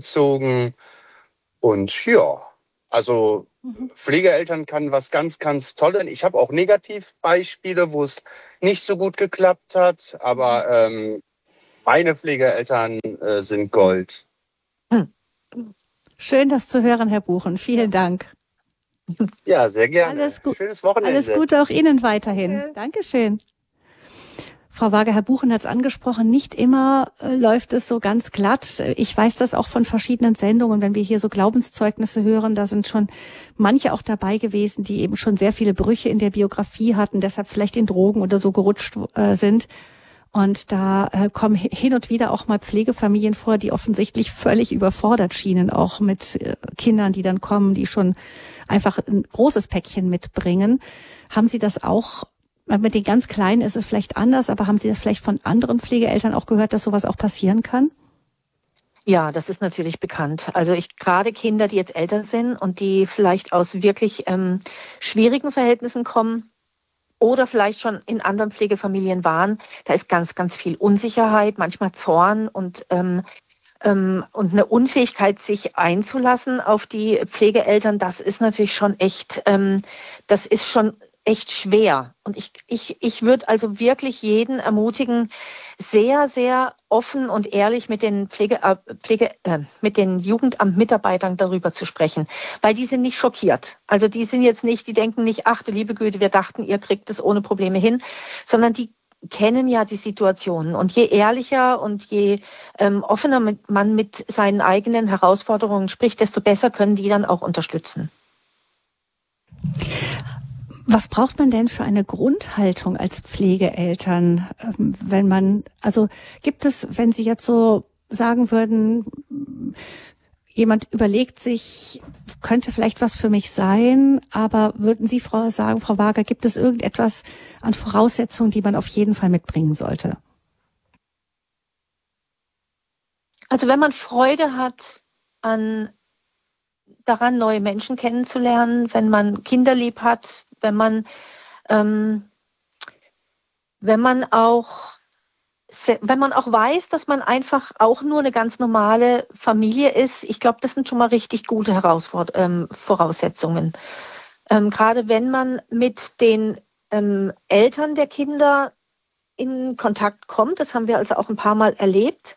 großgezogen. Und ja, also Pflegeeltern kann was ganz, ganz Tolles. Ich habe auch Negativbeispiele, wo es nicht so gut geklappt hat, aber meine Pflegeeltern sind Gold. Schön, das zu hören, Herr Buchen. Vielen Dank. Ja, sehr gerne. Schönes Wochenende. Alles Gute auch Ihnen weiterhin. Dankeschön. Frau Wager, Herr Buchen hat es angesprochen, nicht immer läuft es so ganz glatt. Ich weiß das auch von verschiedenen Sendungen, wenn wir hier so Glaubenszeugnisse hören, da sind schon manche auch dabei gewesen, die eben schon sehr viele Brüche in der Biografie hatten, deshalb vielleicht in Drogen oder so gerutscht sind. Und da kommen hin und wieder auch mal Pflegefamilien vor, die offensichtlich völlig überfordert schienen, auch mit Kindern, die dann kommen, die schon einfach ein großes Päckchen mitbringen. Haben Sie das auch? Mit den ganz Kleinen ist es vielleicht anders, aber haben Sie das vielleicht von anderen Pflegeeltern auch gehört, dass sowas auch passieren kann? Ja, das ist natürlich bekannt. Also gerade Kinder, die jetzt älter sind und die vielleicht aus wirklich schwierigen Verhältnissen kommen oder vielleicht schon in anderen Pflegefamilien waren, da ist ganz, ganz viel Unsicherheit, manchmal Zorn und eine Unfähigkeit, sich einzulassen auf die Pflegeeltern. Das ist natürlich schon echt, das ist schon echt schwer. Und ich würde also wirklich jeden ermutigen, sehr, sehr offen und ehrlich mit den mit den Jugendamtmitarbeitern darüber zu sprechen, weil die sind nicht schockiert. Also die sind jetzt nicht, die denken nicht, ach du liebe Güte, wir dachten, ihr kriegt es ohne Probleme hin, sondern die kennen ja die Situation. Und je ehrlicher und je offener man mit seinen eigenen Herausforderungen spricht, desto besser können die dann auch unterstützen. Was braucht man denn für eine Grundhaltung als Pflegeeltern, wenn man, also gibt es, wenn Sie jetzt so sagen würden, jemand überlegt sich, könnte vielleicht was für mich sein, aber würden Sie sagen, Frau Wager, gibt es irgendetwas an Voraussetzungen, die man auf jeden Fall mitbringen sollte? Also wenn man Freude hat daran, neue Menschen kennenzulernen, wenn man Kinder lieb hat, wenn man auch weiß, dass man einfach auch nur eine ganz normale Familie ist, ich glaube, das sind schon mal richtig gute Voraussetzungen. Gerade wenn man mit den Eltern der Kinder in Kontakt kommt, das haben wir also auch ein paar Mal erlebt,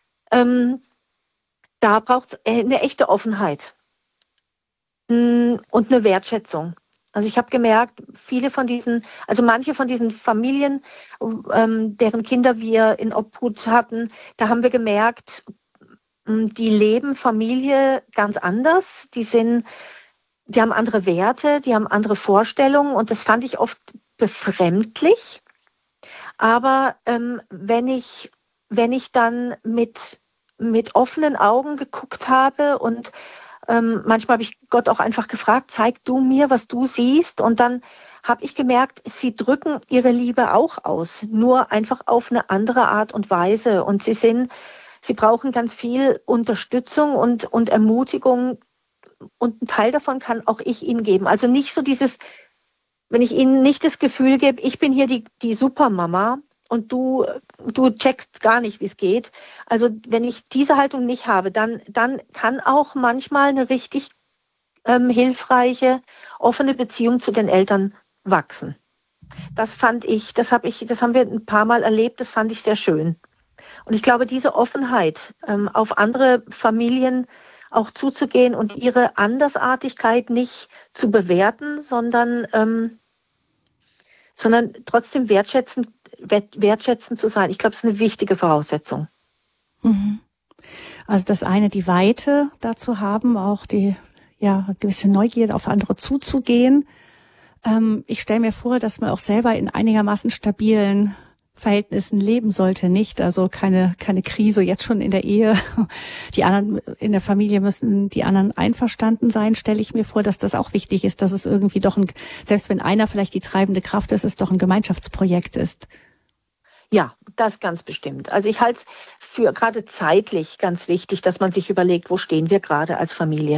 da braucht es eine echte Offenheit und eine Wertschätzung. Also ich habe gemerkt, manche von diesen Familien, deren Kinder wir in Obhut hatten, da haben wir gemerkt, die leben Familie ganz anders. Die haben andere Werte, die haben andere Vorstellungen und das fand ich oft befremdlich. Aber wenn ich dann mit offenen Augen geguckt habe und manchmal habe ich Gott auch einfach gefragt, zeig du mir, was du siehst. Und dann habe ich gemerkt, sie drücken ihre Liebe auch aus, nur einfach auf eine andere Art und Weise. Und sie brauchen ganz viel Unterstützung und Ermutigung. Und ein Teil davon kann auch ich ihnen geben. Also nicht so wenn ich ihnen nicht das Gefühl gebe, ich bin hier die Supermama und du checkst gar nicht, wie es geht. Also wenn ich diese Haltung nicht habe, dann kann auch manchmal eine richtig hilfreiche, offene Beziehung zu den Eltern wachsen. Das haben wir ein paar Mal erlebt, das fand ich sehr schön. Und ich glaube, diese Offenheit, auf andere Familien auch zuzugehen und ihre Andersartigkeit nicht zu bewerten, sondern trotzdem wertschätzend zu sein. Ich glaube, das ist eine wichtige Voraussetzung. Also das eine, die Weite dazu haben, auch die gewisse Neugierde auf andere zuzugehen. Ich stelle mir vor, dass man auch selber in einigermaßen stabilen Verhältnissen leben sollte, nicht? Also keine Krise jetzt schon in der Ehe. Die anderen in der Familie müssen die anderen einverstanden sein, stelle ich mir vor, dass das auch wichtig ist, dass es irgendwie doch selbst wenn einer vielleicht die treibende Kraft ist, es doch ein Gemeinschaftsprojekt ist. Ja, das ganz bestimmt. Also ich halte es für gerade zeitlich ganz wichtig, dass man sich überlegt, wo stehen wir gerade als Familie?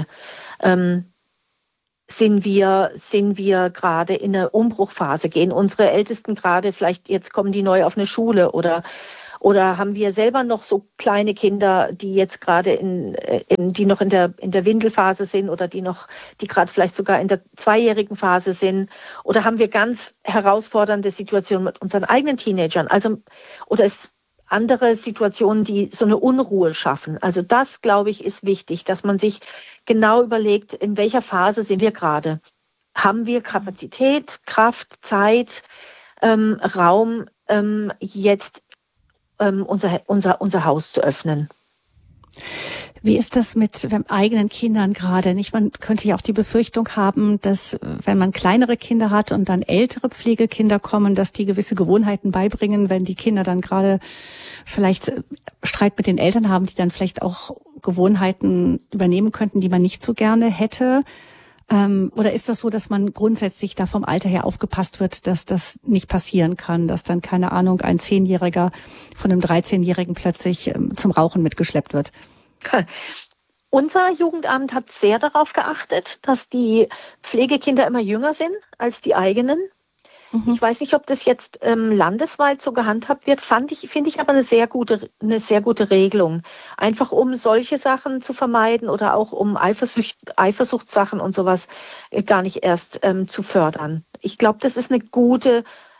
Sind wir gerade in eine Umbruchphase? Gehen unsere Ältesten gerade, vielleicht jetzt kommen die neu auf eine Schule oder Oder haben wir selber noch so kleine Kinder, die jetzt gerade die noch in der Windelphase sind oder die gerade vielleicht sogar in der 2-jährigen Phase sind? Oder haben wir ganz herausfordernde Situationen mit unseren eigenen Teenagern? Oder ist andere Situationen, die so eine Unruhe schaffen. Also das, glaube ich, ist wichtig, dass man sich genau überlegt, in welcher Phase sind wir gerade. Haben wir Kapazität, Kraft, Zeit, Raum, jetzt unser Haus zu öffnen? Wie ist das mit eigenen Kindern gerade? Nicht, man könnte ja auch die Befürchtung haben, dass wenn man kleinere Kinder hat und dann ältere Pflegekinder kommen, dass die gewisse Gewohnheiten beibringen, wenn die Kinder dann gerade vielleicht Streit mit den Eltern haben, die dann vielleicht auch Gewohnheiten übernehmen könnten, die man nicht so gerne hätte. Oder ist das so, dass man grundsätzlich da vom Alter her aufgepasst wird, dass das nicht passieren kann, dass dann, keine Ahnung, ein 10-Jähriger von einem 13-Jährigen plötzlich zum Rauchen mitgeschleppt wird? Unser Jugendamt hat sehr darauf geachtet, dass die Pflegekinder immer jünger sind als die eigenen. Ich weiß nicht, ob das jetzt landesweit so gehandhabt wird, finde ich aber eine sehr gute Regelung. Einfach um solche Sachen zu vermeiden oder auch um Eifersuchtssachen und sowas gar nicht erst zu fördern. Ich glaube, das ist eine gute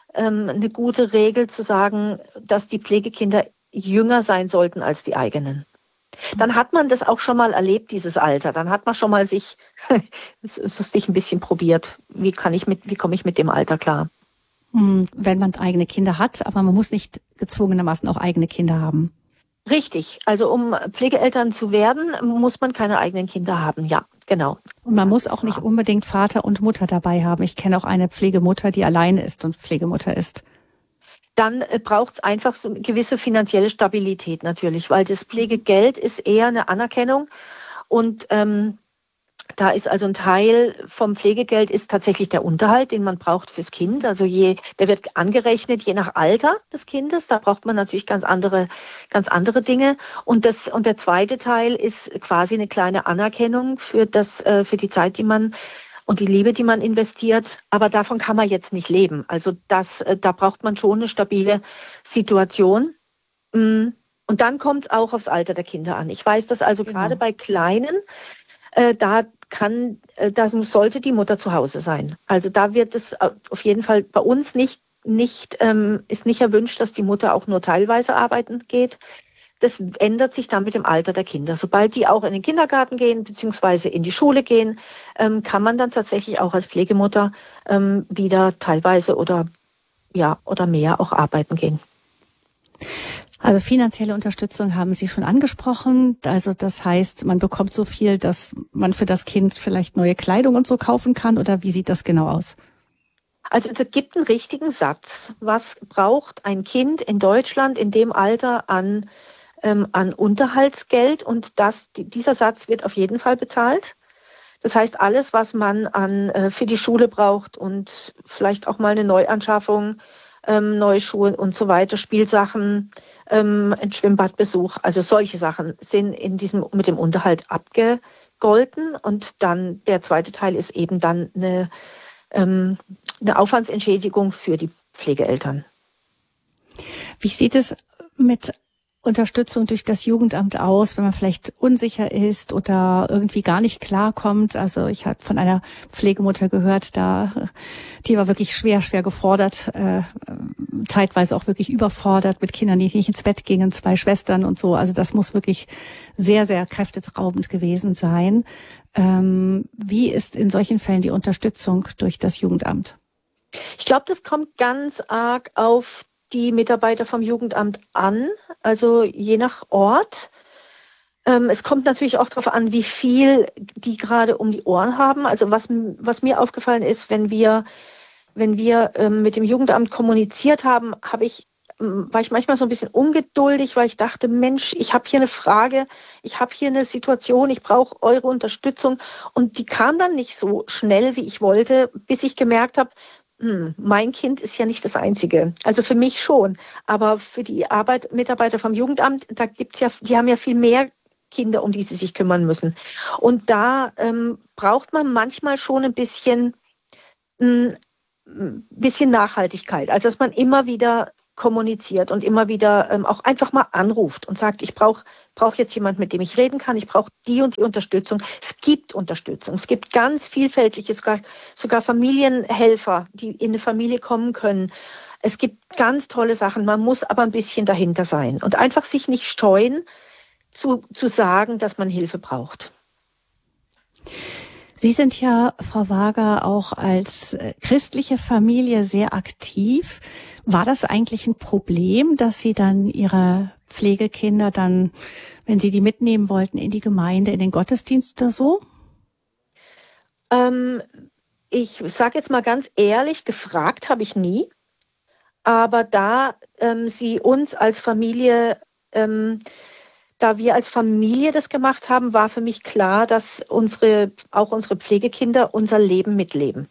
Regel zu sagen, dass die Pflegekinder jünger sein sollten als die eigenen. Dann hat man das auch schon mal erlebt, dieses Alter. Dann hat man schon mal sich ein bisschen probiert. Wie komme ich mit dem Alter klar? Wenn man eigene Kinder hat, aber man muss nicht gezwungenermaßen auch eigene Kinder haben. Richtig. Also um Pflegeeltern zu werden, muss man keine eigenen Kinder haben. Ja, genau. Und man muss auch nicht unbedingt Vater und Mutter dabei haben. Ich kenne auch eine Pflegemutter, die alleine ist und Pflegemutter ist. Dann braucht es einfach so eine gewisse finanzielle Stabilität natürlich, weil das Pflegegeld ist eher eine Anerkennung und da ist also ein Teil vom Pflegegeld ist tatsächlich der Unterhalt, den man braucht fürs Kind. Also der wird angerechnet je nach Alter des Kindes. Da braucht man natürlich ganz andere Dinge. Und der zweite Teil ist quasi eine kleine Anerkennung für die Zeit, und die Liebe, die man investiert. Aber davon kann man jetzt nicht leben. Also da braucht man schon eine stabile Situation. Und dann kommt es auch aufs Alter der Kinder an. Ich weiß, dass also gerade bei Kleinen, da sollte die Mutter zu Hause sein. Also da wird es auf jeden Fall bei uns ist nicht erwünscht, dass die Mutter auch nur teilweise arbeiten geht. Das ändert sich dann mit dem Alter der Kinder. Sobald die auch in den Kindergarten gehen bzw. in die Schule gehen, kann man dann tatsächlich auch als Pflegemutter wieder teilweise oder mehr auch arbeiten gehen. Also finanzielle Unterstützung haben Sie schon angesprochen. Also das heißt, man bekommt so viel, dass man für das Kind vielleicht neue Kleidung und so kaufen kann, oder wie sieht das genau aus? Also es gibt einen richtigen Satz. Was braucht ein Kind in Deutschland in dem Alter an Unterhaltsgeld? Und dieser Satz wird auf jeden Fall bezahlt. Das heißt, alles, was man für die Schule braucht und vielleicht auch mal eine Neuanschaffung, neue Schuhe und so weiter, Spielsachen, ein Schwimmbadbesuch, also solche Sachen sind mit dem Unterhalt abgegolten. Und dann der zweite Teil ist eben dann eine Aufwandsentschädigung für die Pflegeeltern. Wie sieht es mit Unterstützung durch das Jugendamt aus, wenn man vielleicht unsicher ist oder irgendwie gar nicht klarkommt? Also ich habe von einer Pflegemutter gehört, die war wirklich schwer gefordert, zeitweise auch wirklich überfordert mit Kindern, die nicht ins Bett gingen, 2 Schwestern und so. Also das muss wirklich sehr, sehr kräfteraubend gewesen sein. Wie ist in solchen Fällen die Unterstützung durch das Jugendamt? Ich glaube, das kommt ganz arg auf die Mitarbeiter vom Jugendamt an, also je nach Ort. Es kommt natürlich auch darauf an, wie viel die gerade um die Ohren haben. Also was mir aufgefallen ist, wenn wir mit dem Jugendamt kommuniziert haben, war ich manchmal so ein bisschen ungeduldig, weil ich dachte, Mensch, ich habe hier eine Frage, ich habe hier eine Situation, ich brauche eure Unterstützung. Und die kam dann nicht so schnell, wie ich wollte, bis ich gemerkt habe, mein Kind ist ja nicht das Einzige. Also für mich schon. Aber für die Mitarbeiter vom Jugendamt, die haben ja viel mehr Kinder, um die sie sich kümmern müssen. Und da braucht man manchmal schon ein bisschen Nachhaltigkeit. Also dass man immer wieder kommuniziert und immer wieder auch einfach mal anruft und sagt, ich brauch jetzt jemand, mit dem ich reden kann, ich brauche die und die Unterstützung. Es gibt Unterstützung. Es gibt ganz vielfältige, sogar Familienhelfer, die in eine Familie kommen können. Es gibt ganz tolle Sachen. Man muss aber ein bisschen dahinter sein und einfach sich nicht scheuen, zu sagen, dass man Hilfe braucht. Sie sind ja, Frau Wager, auch als christliche Familie sehr aktiv. War das eigentlich ein Problem, dass Sie dann Ihre Pflegekinder dann, wenn Sie die mitnehmen wollten, in die Gemeinde, in den Gottesdienst oder so? Ich sage jetzt mal ganz ehrlich, gefragt habe ich nie. Aber da sie uns als Familie, da wir als Familie das gemacht haben, war für mich klar, dass auch unsere Pflegekinder unser Leben mitleben.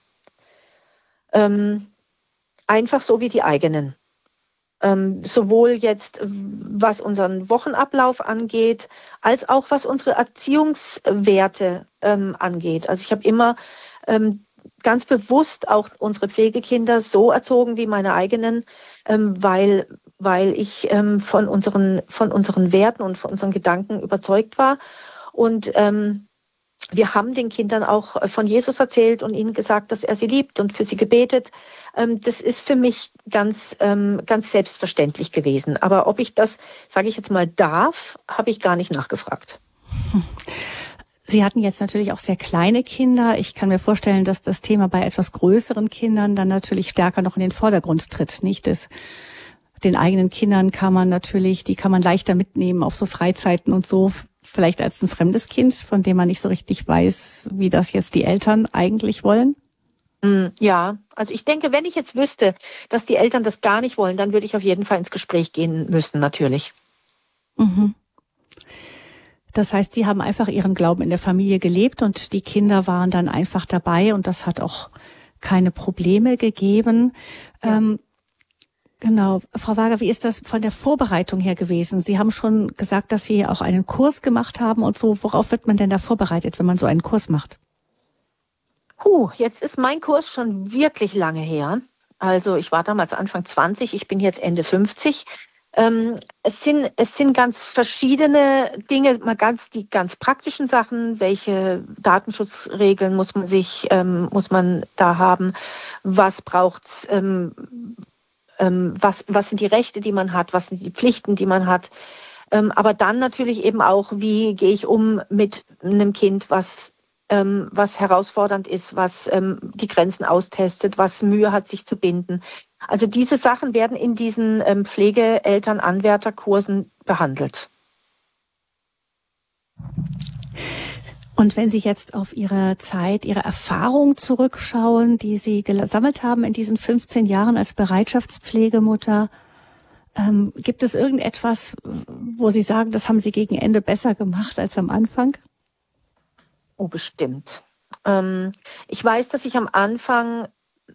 Einfach so wie die eigenen. Sowohl jetzt, was unseren Wochenablauf angeht, als auch was unsere Erziehungswerte angeht. Also ich habe immer ganz bewusst auch unsere Pflegekinder so erzogen wie meine eigenen, weil ich von unseren Werten und von unseren Gedanken überzeugt war. Und wir haben den Kindern auch von Jesus erzählt und ihnen gesagt, dass er sie liebt und für sie gebetet. Das ist für mich ganz selbstverständlich gewesen. Aber ob ich das, sage ich jetzt mal, darf, habe ich gar nicht nachgefragt. Sie hatten jetzt natürlich auch sehr kleine Kinder. Ich kann mir vorstellen, dass das Thema bei etwas größeren Kindern dann natürlich stärker noch in den Vordergrund tritt. Nicht den eigenen Kindern die kann man leichter mitnehmen auf so Freizeiten und so, vielleicht als ein fremdes Kind, von dem man nicht so richtig weiß, wie das jetzt die Eltern eigentlich wollen. Ja, also ich denke, wenn ich jetzt wüsste, dass die Eltern das gar nicht wollen, dann würde ich auf jeden Fall ins Gespräch gehen müssen, natürlich. Mhm. Das heißt, Sie haben einfach Ihren Glauben in der Familie gelebt und die Kinder waren dann einfach dabei und das hat auch keine Probleme gegeben. Ja. Genau. Frau Wager, wie ist das von der Vorbereitung her gewesen? Sie haben schon gesagt, dass Sie auch einen Kurs gemacht haben und so. Worauf wird man denn da vorbereitet, wenn man so einen Kurs macht? Jetzt ist mein Kurs schon wirklich lange her. Also ich war damals Anfang 20, ich bin jetzt Ende 50. Es sind ganz verschiedene Dinge, die ganz praktischen Sachen, welche Datenschutzregeln muss man da haben, was braucht's, was sind die Rechte, die man hat, was sind die Pflichten, die man hat, aber dann natürlich eben auch, wie gehe ich um mit einem Kind, was herausfordernd ist, was die Grenzen austestet, was Mühe hat, sich zu binden. Also diese Sachen werden in diesen Pflegeeltern-Anwärterkursen behandelt. Und wenn Sie jetzt auf Ihre Erfahrung zurückschauen, die Sie gesammelt haben in diesen 15 Jahren als Bereitschaftspflegemutter, gibt es irgendetwas, wo Sie sagen, das haben Sie gegen Ende besser gemacht als am Anfang? Oh, bestimmt. Ich weiß, dass ich am Anfang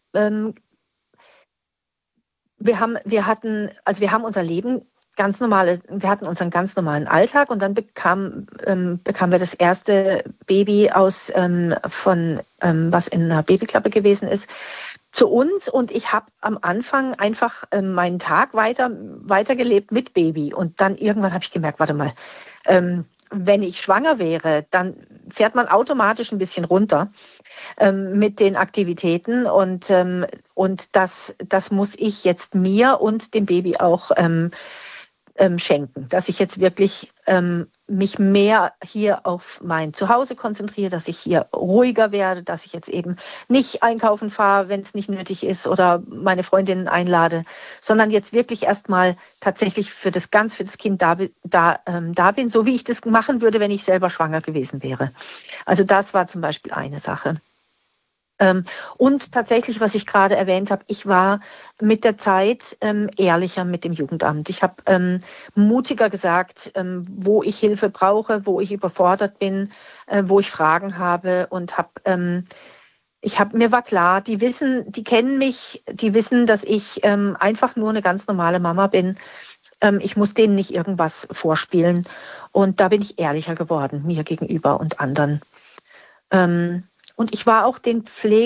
wir hatten unser Leben wir hatten unseren ganz normalen Alltag und dann bekamen wir das erste Baby was in einer Babyklappe gewesen ist, zu uns und ich habe am Anfang einfach meinen Tag weitergelebt mit Baby und dann irgendwann habe ich gemerkt, warte mal, wenn ich schwanger wäre, dann fährt man automatisch ein bisschen runter mit den Aktivitäten und das muss ich jetzt mir und dem Baby auch schenken, dass ich jetzt wirklich mich mehr hier auf mein Zuhause konzentriere, dass ich hier ruhiger werde, dass ich jetzt eben nicht einkaufen fahre, wenn es nicht nötig ist oder meine Freundinnen einlade, sondern jetzt wirklich erstmal tatsächlich für das Kind da bin, so wie ich das machen würde, wenn ich selber schwanger gewesen wäre. Also das war zum Beispiel eine Sache. Und tatsächlich, was ich gerade erwähnt habe, ich war mit der Zeit ehrlicher mit dem Jugendamt. Ich habe mutiger gesagt, wo ich Hilfe brauche, wo ich überfordert bin, wo ich Fragen habe und mir war klar, die kennen mich, die wissen, dass ich einfach nur eine ganz normale Mama bin. Ich muss denen nicht irgendwas vorspielen und da bin ich ehrlicher geworden, mir gegenüber und anderen. Und ich war auch den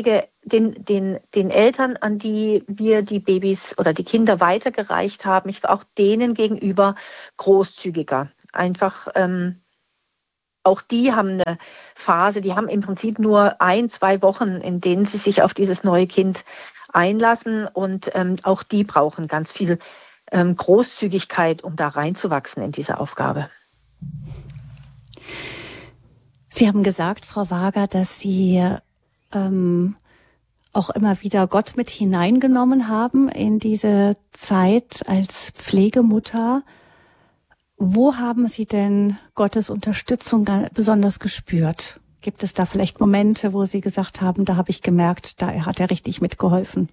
Eltern, an die wir die Babys oder die Kinder weitergereicht haben, ich war auch denen gegenüber großzügiger. Einfach, auch die haben eine Phase, die haben im Prinzip nur 1-2 Wochen, in denen sie sich auf dieses neue Kind einlassen. Und auch die brauchen ganz viel Großzügigkeit, um da reinzuwachsen in diese Aufgabe. Sie haben gesagt, Frau Wager, dass Sie auch immer wieder Gott mit hineingenommen haben in diese Zeit als Pflegemutter. Wo haben Sie denn Gottes Unterstützung besonders gespürt? Gibt es da vielleicht Momente, wo Sie gesagt haben, da habe ich gemerkt, da hat er richtig mitgeholfen?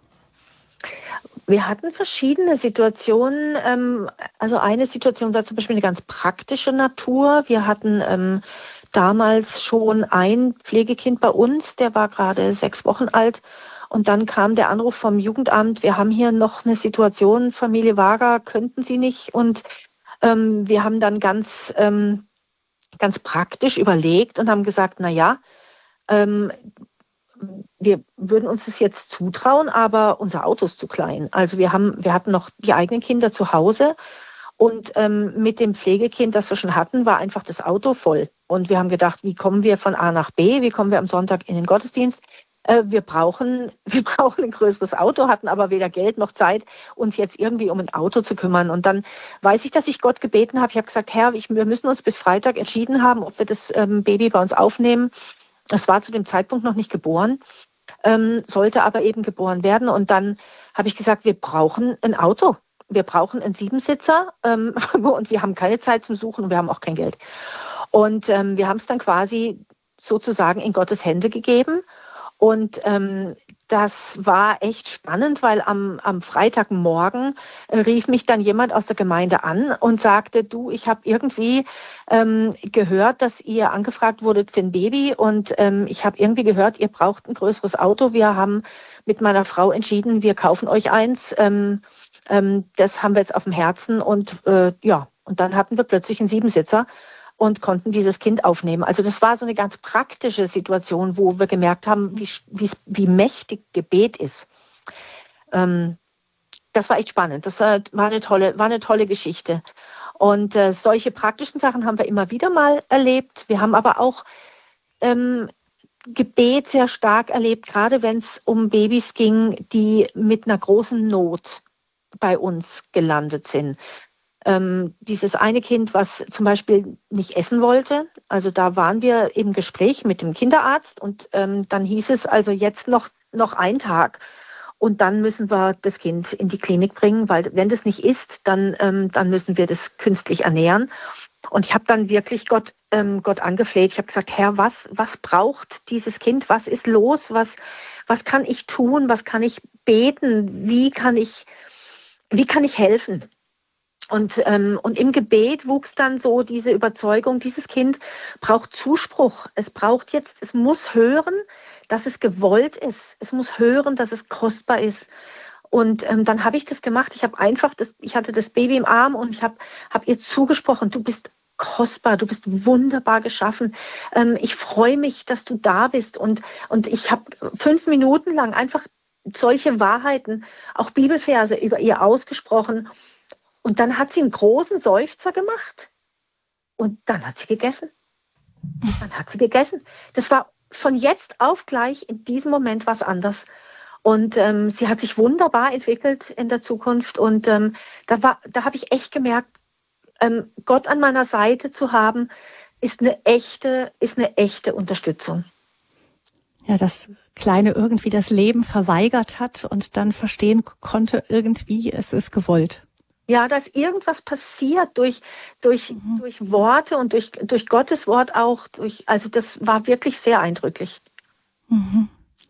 Wir hatten verschiedene Situationen. Also eine Situation war zum Beispiel eine ganz praktische Natur. Wir hatten damals schon ein Pflegekind bei uns, der war gerade 6 Wochen alt. Und dann kam der Anruf vom Jugendamt, wir haben hier noch eine Situation, Familie Wager, könnten Sie nicht? Und wir haben dann ganz praktisch überlegt und haben gesagt, wir würden uns das jetzt zutrauen, aber unser Auto ist zu klein. Also wir hatten noch die eigenen Kinder zu Hause und mit dem Pflegekind, das wir schon hatten, war einfach das Auto voll. Und wir haben gedacht, wie kommen wir von A nach B? Wie kommen wir am Sonntag in den Gottesdienst? Wir brauchen ein größeres Auto, hatten aber weder Geld noch Zeit, uns jetzt irgendwie um ein Auto zu kümmern. Und dann weiß ich, dass ich Gott gebeten habe. Ich habe gesagt, Herr, wir müssen uns bis Freitag entschieden haben, ob wir das Baby bei uns aufnehmen. Das war zu dem Zeitpunkt noch nicht geboren, sollte aber eben geboren werden. Und dann habe ich gesagt, wir brauchen ein Auto. Wir brauchen einen 7-Sitzer und wir haben keine Zeit zum Suchen und wir haben auch kein Geld. Und wir haben es dann quasi sozusagen in Gottes Hände gegeben. Und das war echt spannend, weil am Freitagmorgen rief mich dann jemand aus der Gemeinde an und sagte, du, ich habe irgendwie gehört, dass ihr angefragt wurdet für ein Baby und ich habe irgendwie gehört, ihr braucht ein größeres Auto. Wir haben mit meiner Frau entschieden, wir kaufen euch eins. Das haben wir jetzt auf dem Herzen und und dann hatten wir plötzlich einen 7-Sitzer. Und konnten dieses Kind aufnehmen. Also das war so eine ganz praktische Situation, wo wir gemerkt haben, wie mächtig Gebet ist. Das war echt spannend. Das war eine tolle Geschichte. Und solche praktischen Sachen haben wir immer wieder mal erlebt. Wir haben aber auch Gebet sehr stark erlebt, gerade wenn es um Babys ging, die mit einer großen Not bei uns gelandet sind. Dieses eine Kind, was zum Beispiel nicht essen wollte, also da waren wir im Gespräch mit dem Kinderarzt und dann hieß es also jetzt noch ein Tag und dann müssen wir das Kind in die Klinik bringen, weil wenn das nicht isst, dann müssen wir das künstlich ernähren. Und ich habe dann wirklich Gott angefleht. Ich habe gesagt, Herr, was braucht dieses Kind? Was ist los? Was kann ich tun? Was kann ich beten? Wie kann ich helfen? Und im Gebet wuchs dann so diese Überzeugung, dieses Kind braucht Zuspruch. Es muss hören, dass es gewollt ist. Es muss hören, dass es kostbar ist. Und dann habe ich das gemacht. Ich hatte das Baby im Arm und ich habe ihr zugesprochen, du bist kostbar, du bist wunderbar geschaffen. Ich freue mich, dass du da bist. Und ich habe 5 Minuten lang einfach solche Wahrheiten, auch Bibelverse über ihr ausgesprochen. Und dann hat sie einen großen Seufzer gemacht und dann hat sie gegessen. Das war von jetzt auf gleich in diesem Moment was anderes. Und sie hat sich wunderbar entwickelt in der Zukunft. Und da habe ich echt gemerkt, Gott an meiner Seite zu haben, ist eine echte Unterstützung. Ja, das Kleine irgendwie das Leben verweigert hat und dann verstehen konnte, irgendwie es ist gewollt. Ja, da ist irgendwas passiert durch Worte und durch Gottes Wort auch. Also das war wirklich sehr eindrücklich. Mhm.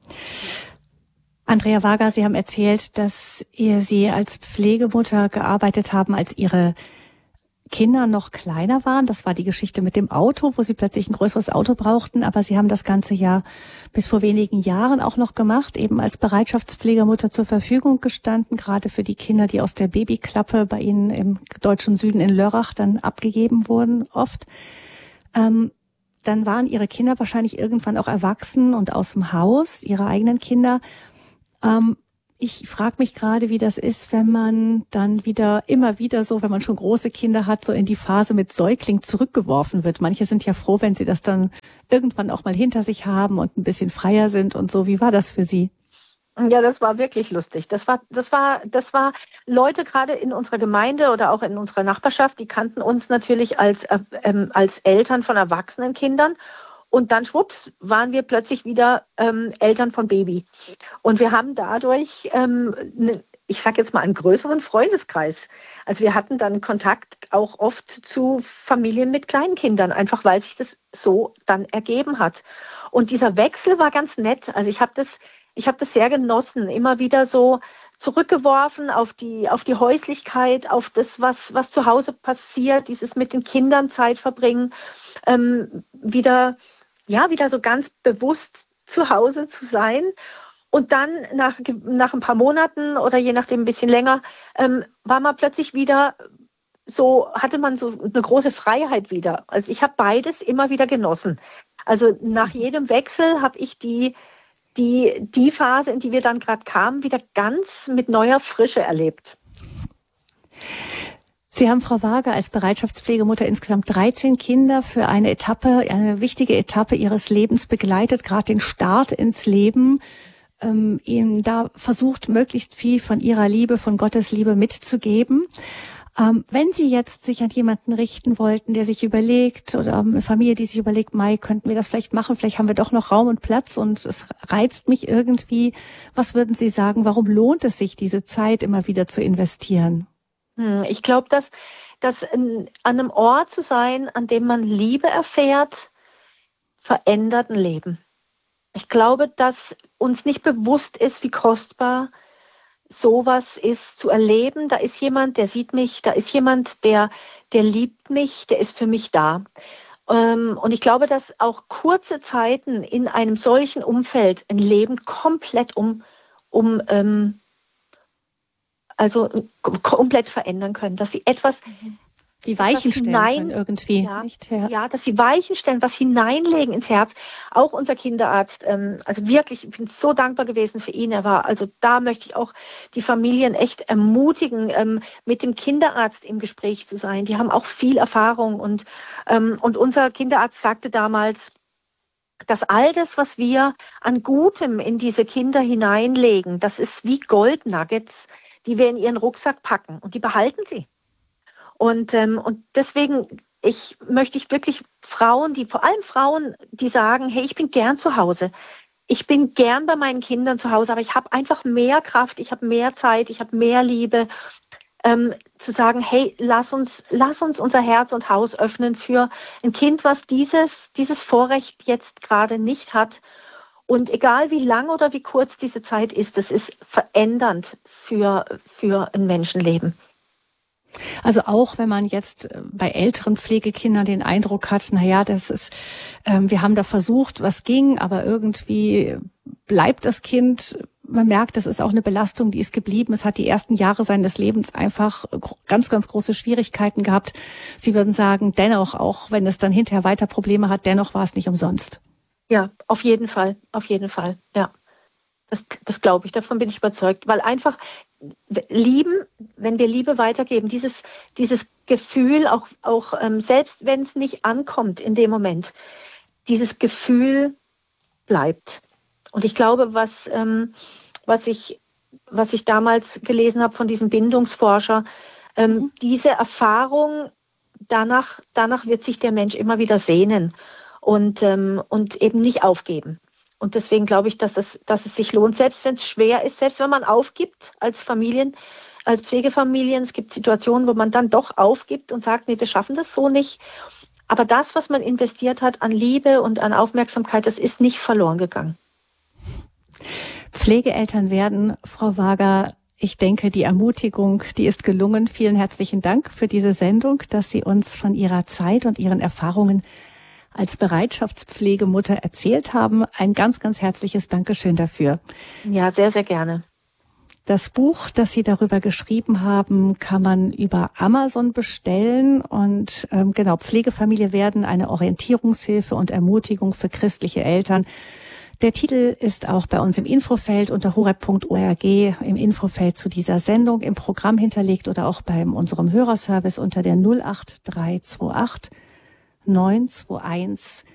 Andrea Wager, Sie haben erzählt, dass Sie als Pflegemutter gearbeitet haben, als Ihre Kinder noch kleiner waren. Das war die Geschichte mit dem Auto, wo Sie plötzlich ein größeres Auto brauchten. Aber Sie haben das ganze Jahr bis vor wenigen Jahren auch noch gemacht, eben als Bereitschaftspflegermutter zur Verfügung gestanden, gerade für die Kinder, die aus der Babyklappe bei Ihnen im deutschen Süden in Lörrach dann abgegeben wurden, oft. dann waren Ihre Kinder wahrscheinlich irgendwann auch erwachsen und aus dem Haus, Ihre eigenen Kinder. Ich frage mich gerade, wie das ist, wenn man dann immer wieder so, wenn man schon große Kinder hat, so in die Phase mit Säugling zurückgeworfen wird. Manche sind ja froh, wenn sie das dann irgendwann auch mal hinter sich haben und ein bisschen freier sind und so. Wie war das für Sie? Ja, das war wirklich lustig. Das war Leute gerade in unserer Gemeinde oder auch in unserer Nachbarschaft, die kannten uns natürlich als Eltern von erwachsenen Kindern. Und dann schwupps waren wir plötzlich wieder Eltern von Baby. Und wir haben dadurch, ich sage jetzt mal, einen größeren Freundeskreis. Also wir hatten dann Kontakt auch oft zu Familien mit kleinen Kindern, einfach weil sich das so dann ergeben hat. Und dieser Wechsel war ganz nett. Also ich habe das sehr genossen, immer wieder so zurückgeworfen auf die Häuslichkeit, auf das, was zu Hause passiert, dieses mit den Kindern Zeit verbringen, wieder so ganz bewusst zu Hause zu sein. Und dann nach ein paar Monaten oder je nachdem ein bisschen länger, war man plötzlich wieder hatte man so eine große Freiheit wieder. Also ich habe beides immer wieder genossen. Also nach jedem Wechsel habe ich die Phase, in die wir dann gerade kamen, wieder ganz mit neuer Frische erlebt. Sie haben, Frau Wager, als Bereitschaftspflegemutter insgesamt 13 Kinder für eine wichtige Etappe Ihres Lebens begleitet, gerade den Start ins Leben, Ihnen da versucht, möglichst viel von Ihrer Liebe, von Gottes Liebe mitzugeben. Wenn Sie jetzt sich an jemanden richten wollten, der sich überlegt, oder eine Familie, die sich überlegt, Mai, könnten wir das vielleicht machen, vielleicht haben wir doch noch Raum und Platz und es reizt mich irgendwie. Was würden Sie sagen, warum lohnt es sich, diese Zeit immer wieder zu investieren? Ich glaube, dass an einem Ort zu sein, an dem man Liebe erfährt, verändert ein Leben. Ich glaube, dass uns nicht bewusst ist, wie kostbar sowas ist zu erleben. Da ist jemand, der sieht mich, da ist jemand, der liebt mich, der ist für mich da. Und ich glaube, dass auch kurze Zeiten in einem solchen Umfeld ein Leben komplett komplett verändern können, dass sie etwas die Weichen stellen können irgendwie. Ja, nicht, ja, dass sie Weichen stellen, was hineinlegen ins Herz. Auch unser Kinderarzt, also wirklich, ich bin so dankbar gewesen für ihn. Da möchte ich auch die Familien echt ermutigen, mit dem Kinderarzt im Gespräch zu sein. Die haben auch viel Erfahrung und unser Kinderarzt sagte damals, dass all das, was wir an Gutem in diese Kinder hineinlegen, das ist wie Goldnuggets, die wir in ihren Rucksack packen und die behalten sie. Und deswegen möchte ich wirklich vor allem Frauen, die sagen, hey, ich bin gern zu Hause. Ich bin gern bei meinen Kindern zu Hause, aber ich habe einfach mehr Kraft, ich habe mehr Zeit, ich habe mehr Liebe, zu sagen, hey, lass uns unser Herz und Haus öffnen für ein Kind, was dieses Vorrecht jetzt gerade nicht hat. Und egal wie lang oder wie kurz diese Zeit ist, das ist verändernd für ein Menschenleben. Also auch wenn man jetzt bei älteren Pflegekindern den Eindruck hat, wir haben da versucht, was ging, aber irgendwie bleibt das Kind, man merkt, das ist auch eine Belastung, die ist geblieben. Es hat die ersten Jahre seines Lebens einfach ganz, ganz große Schwierigkeiten gehabt. Sie würden sagen, dennoch, auch wenn es dann hinterher weiter Probleme hat, dennoch war es nicht umsonst. Ja, auf jeden Fall, ja. Das glaube ich, davon bin ich überzeugt, weil einfach lieben, wenn wir Liebe weitergeben, dieses Gefühl, auch selbst wenn es nicht ankommt in dem Moment, dieses Gefühl bleibt. Und ich glaube, was ich damals gelesen habe von diesem Bindungsforscher, diese Erfahrung, danach wird sich der Mensch immer wieder sehnen und eben nicht aufgeben. Und deswegen glaube ich, dass es sich lohnt, selbst wenn es schwer ist, selbst wenn man aufgibt als Familien, als Pflegefamilien. Es gibt Situationen, wo man dann doch aufgibt und sagt, nee, wir schaffen das so nicht. Aber das, was man investiert hat an Liebe und an Aufmerksamkeit, das ist nicht verloren gegangen. Pflegeeltern werden, Frau Wager, ich denke, die Ermutigung, die ist gelungen. Vielen herzlichen Dank für diese Sendung, dass Sie uns von Ihrer Zeit und Ihren Erfahrungen als Bereitschaftspflegemutter erzählt haben. Ein ganz, ganz herzliches Dankeschön dafür. Ja, sehr, sehr gerne. Das Buch, das Sie darüber geschrieben haben, kann man über Amazon bestellen. Und genau, Pflegefamilie werden, eine Orientierungshilfe und Ermutigung für christliche Eltern. Der Titel ist auch bei uns im Infofeld unter horeb.org im Infofeld zu dieser Sendung im Programm hinterlegt oder auch bei unserem Hörerservice unter der 08328 921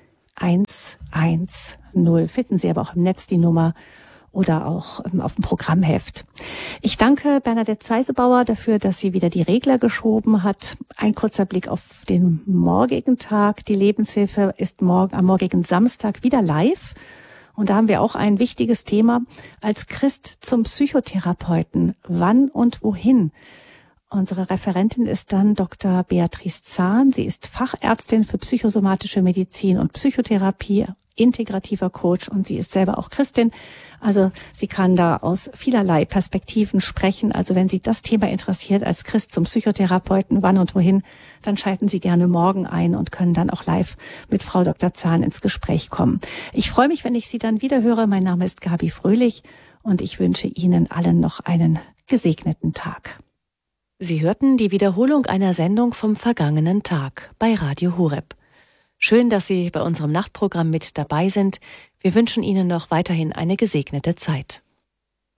110. Finden Sie aber auch im Netz die Nummer oder auch auf dem Programmheft. Ich danke Bernadette Zeisebauer dafür, dass sie wieder die Regler geschoben hat. Ein kurzer Blick auf den morgigen Tag. Die Lebenshilfe ist am morgigen Samstag wieder live. Und da haben wir auch ein wichtiges Thema als Christ zum Psychotherapeuten. Wann und wohin? Unsere Referentin ist dann Dr. Beatrice Zahn. Sie ist Fachärztin für psychosomatische Medizin und Psychotherapie, integrativer Coach und sie ist selber auch Christin. Also sie kann da aus vielerlei Perspektiven sprechen. Also wenn Sie das Thema interessiert als Christ zum Psychotherapeuten, wann und wohin, dann schalten Sie gerne morgen ein und können dann auch live mit Frau Dr. Zahn ins Gespräch kommen. Ich freue mich, wenn ich Sie dann wieder höre. Mein Name ist Gabi Fröhlich und ich wünsche Ihnen allen noch einen gesegneten Tag. Sie hörten die Wiederholung einer Sendung vom vergangenen Tag bei Radio Horeb. Schön, dass Sie bei unserem Nachtprogramm mit dabei sind. Wir wünschen Ihnen noch weiterhin eine gesegnete Zeit.